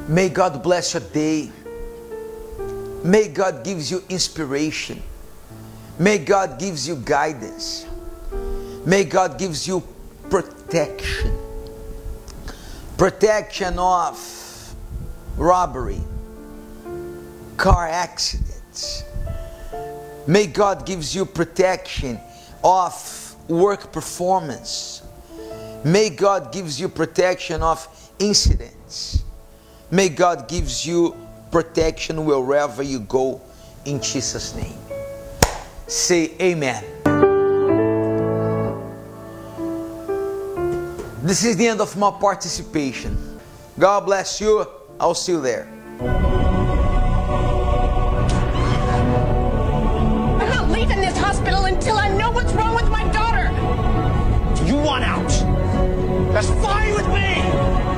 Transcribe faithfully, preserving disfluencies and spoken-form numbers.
May God bless your day. May God gives you inspiration. May God gives you guidance. May God gives you protection. Protection of robbery, car accidents. May God gives you protection of work performance. May God gives you protection of incidents. May God gives you protection wherever you go, in Jesus' name. Say amen. This is the end of my participation. God bless you. I'll see you there. I'm not leaving this hospital until I know what's wrong with my daughter. You want out? That's fine with me.